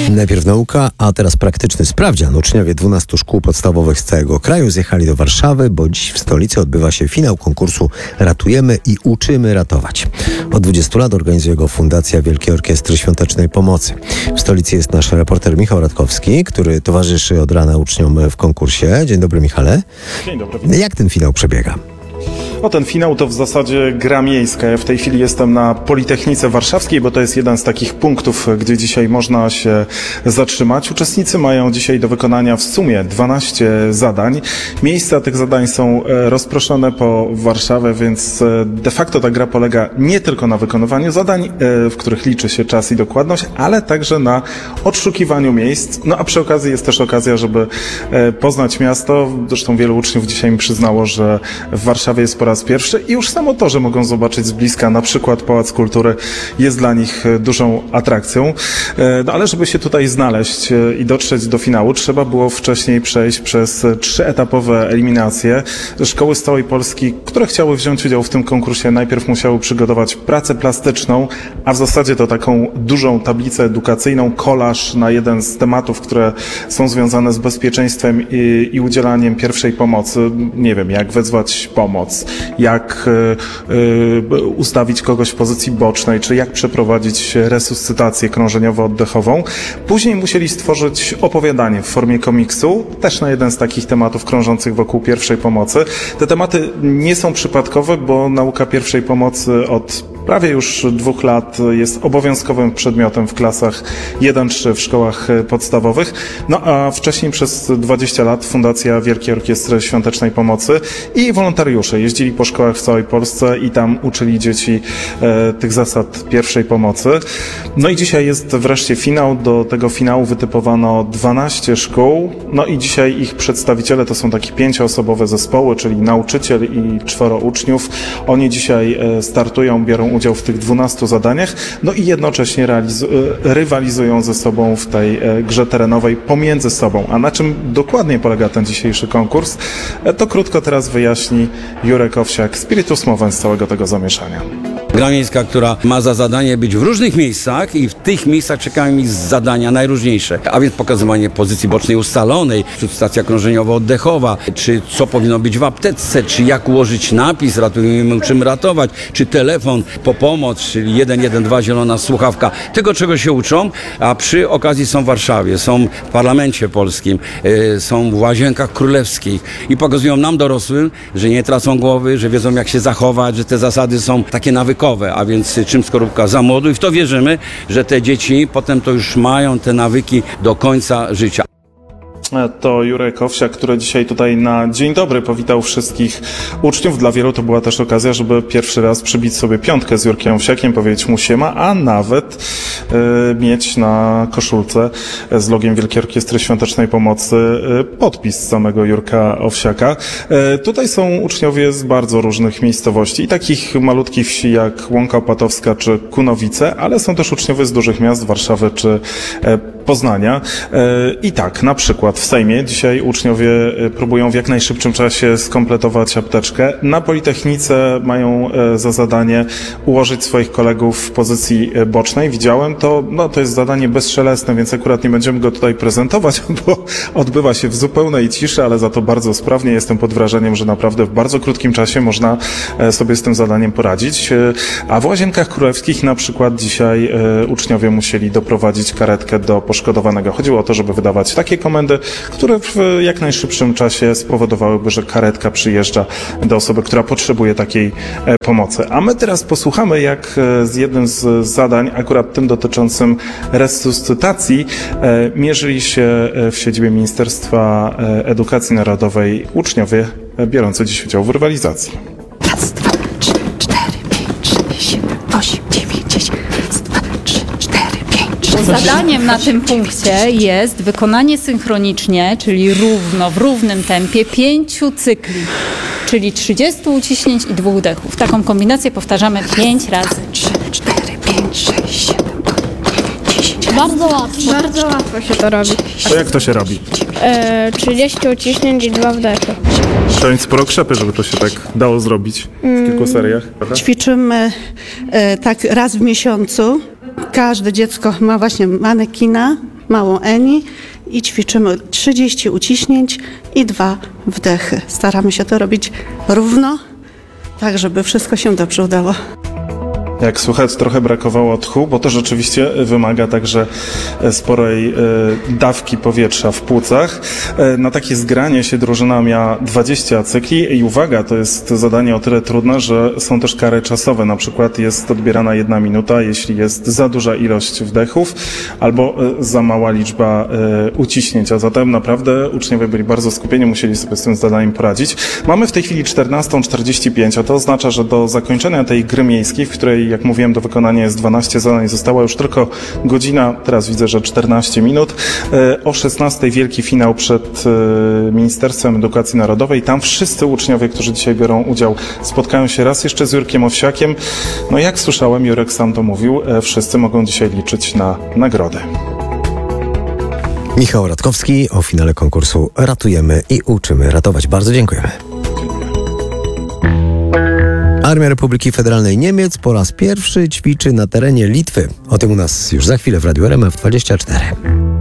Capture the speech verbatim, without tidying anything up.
Najpierw nauka, a teraz praktyczny sprawdzian. Uczniowie dwunastu szkół podstawowych z całego kraju zjechali do Warszawy, bo dziś w stolicy odbywa się finał konkursu Ratujemy i uczymy ratować. Od dwudziestu lat organizuje go Fundacja Wielkiej Orkiestry Świątecznej Pomocy. W stolicy jest nasz reporter Michał Radkowski, który towarzyszy od rana uczniom w konkursie. Dzień dobry, Michale. Dzień dobry. Jak ten finał przebiega? O, ten finał to w zasadzie gra miejska. Ja w tej chwili jestem na Politechnice Warszawskiej, bo to jest jeden z takich punktów, gdzie dzisiaj można się zatrzymać. Uczestnicy mają dzisiaj do wykonania w sumie dwanaście zadań. Miejsca tych zadań są rozproszone po Warszawie, więc de facto ta gra polega nie tylko na wykonywaniu zadań, w których liczy się czas i dokładność, ale także na odszukiwaniu miejsc. No a przy okazji jest też okazja, żeby poznać miasto. Zresztą wielu uczniów dzisiaj mi przyznało, że w Warszawie jest po raz pierwszy i już samo to, że mogą zobaczyć z bliska na przykład Pałac Kultury, jest dla nich dużą atrakcją. No ale żeby się tutaj znaleźć i dotrzeć do finału, trzeba było wcześniej przejść przez trzyetapowe eliminacje. Szkoły z całej Polski, które chciały wziąć udział w tym konkursie, najpierw musiały przygotować pracę plastyczną, a w zasadzie to taką dużą tablicę edukacyjną, kolaż na jeden z tematów, które są związane z bezpieczeństwem i, i udzielaniem pierwszej pomocy. Nie wiem, jak wezwać pomoc, jak y, y, ustawić kogoś w pozycji bocznej, czy jak przeprowadzić resuscytację krążeniowo-oddechową. Później musieli stworzyć opowiadanie w formie komiksu, też na jeden z takich tematów krążących wokół pierwszej pomocy. Te tematy nie są przypadkowe, bo nauka pierwszej pomocy od prawie już dwóch lat jest obowiązkowym przedmiotem w klasach jeden trzy w szkołach podstawowych. No a wcześniej przez dwadzieścia lat Fundacja Wielkiej Orkiestry Świątecznej Pomocy i wolontariusze jeździli po szkołach w całej Polsce i tam uczyli dzieci e, tych zasad pierwszej pomocy. No i dzisiaj jest wreszcie finał. Do tego finału wytypowano dwanaście szkół. No i dzisiaj ich przedstawiciele to są takie pięcioosobowe zespoły, czyli nauczyciel i czworo uczniów. Oni dzisiaj e, startują, biorą udział w tych dwunastu zadaniach, no i jednocześnie realizu- rywalizują ze sobą w tej e, grze terenowej pomiędzy sobą. A na czym dokładnie polega ten dzisiejszy konkurs, e, to krótko teraz wyjaśni Jurek Owsiak, spiritus movens z całego tego zamieszania. Gra miejska, która ma za zadanie być w różnych miejscach i w tych miejscach czekają mi zadania najróżniejsze, a więc pokazywanie pozycji bocznej ustalonej, czy stacja krążeniowo-oddechowa, czy co powinno być w aptece, czy jak ułożyć napis ratujemy, uczymy ratować, czy telefon po pomoc, czyli jeden jeden dwa zielona słuchawka. Tego, czego się uczą, a przy okazji są w Warszawie, są w Parlamencie Polskim, yy, są w Łazienkach Królewskich i pokazują nam dorosłym, że nie tracą głowy, że wiedzą jak się zachować, że te zasady są takie nawykowe, a więc czym skorupka za młodu i w to wierzymy, że te dzieci potem to już mają te nawyki do końca życia. To Jurek Owsiak, który dzisiaj tutaj na dzień dobry powitał wszystkich uczniów. Dla wielu to była też okazja, żeby pierwszy raz przybić sobie piątkę z Jurkiem Owsiakiem, powiedzieć mu siema, a nawet y, mieć na koszulce z logiem Wielkiej Orkiestry Świątecznej Pomocy y, podpis samego Jurka Owsiaka. Y, tutaj są uczniowie z bardzo różnych miejscowości i takich malutkich wsi jak Łąka Opatowska czy Kunowice, ale są też uczniowie z dużych miast, Warszawy czy y, Poznania. Y, I tak, na przykład w Sejmie dzisiaj uczniowie próbują w jak najszybszym czasie skompletować apteczkę. Na Politechnice mają za zadanie ułożyć swoich kolegów w pozycji bocznej. Widziałem to, no to jest zadanie bezszelestne, więc akurat nie będziemy go tutaj prezentować, bo odbywa się w zupełnej ciszy, ale za to bardzo sprawnie. Jestem pod wrażeniem, że naprawdę w bardzo krótkim czasie można sobie z tym zadaniem poradzić. A w Łazienkach Królewskich na przykład dzisiaj uczniowie musieli doprowadzić karetkę do poszkodowanego. Chodziło o to, żeby wydawać takie komendy, które w jak najszybszym czasie spowodowałyby, że karetka przyjeżdża do osoby, która potrzebuje takiej pomocy. A my teraz posłuchamy, jak z jednym z zadań, akurat tym dotyczącym resuscytacji, mierzyli się w siedzibie Ministerstwa Edukacji Narodowej uczniowie biorący dziś udział w rywalizacji. Raz, dwa, trzy, cztery, pięć, sześć, siedem, osiem, dziewięć, dziesięć. Raz, dwa, trzy, cztery, pięć, sześć. Zadaniem na tym punkcie jest wykonanie synchronicznie, czyli równo, w równym tempie, pięciu cykli, czyli trzydziestu uciśnięć i dwóch wdechów. Taką kombinację powtarzamy pięć razy. trzy, cztery, pięć, sześć, siedem, osiem, dziesięć. Bardzo łatwo. Bardzo łatwo się to robi. To jak to się robi? E, trzydzieści uciśnięć i dwa wdechy. Trzeba mieć sporo krzepy, żeby to się tak dało zrobić w kilku seriach. Prawda? Ćwiczymy e, tak raz w miesiącu. Każde dziecko ma właśnie manekina małą Eni i ćwiczymy trzydzieści uciśnięć i dwa wdechy. Staramy się to robić równo, tak żeby wszystko się dobrze udało. Jak słychać, trochę brakowało tchu, bo to rzeczywiście wymaga także sporej dawki powietrza w płucach. Na takie zgranie się drużyna miała dwadzieścia cykli i uwaga, to jest zadanie o tyle trudne, że są też kary czasowe. Na przykład jest odbierana jedna minuta, jeśli jest za duża ilość wdechów albo za mała liczba uciśnięć. A zatem naprawdę uczniowie byli bardzo skupieni, musieli sobie z tym zadaniem poradzić. Mamy w tej chwili czternasta czterdzieści pięć, a to oznacza, że do zakończenia tej gry miejskiej, w której, jak mówiłem, do wykonania jest dwanaście zadań, została już tylko godzina, teraz widzę, że czternaście minut. O szesnastej wielki finał przed Ministerstwem Edukacji Narodowej. Tam wszyscy uczniowie, którzy dzisiaj biorą udział, spotkają się raz jeszcze z Jurkiem Owsiakiem. No jak słyszałem, Jurek sam to mówił, wszyscy mogą dzisiaj liczyć na nagrodę. Michał Radkowski o finale konkursu Ratujemy i uczymy ratować. Bardzo dziękujemy. Armia Republiki Federalnej Niemiec po raz pierwszy ćwiczy na terenie Litwy. O tym u nas już za chwilę w Radiu R M F dwadzieścia cztery.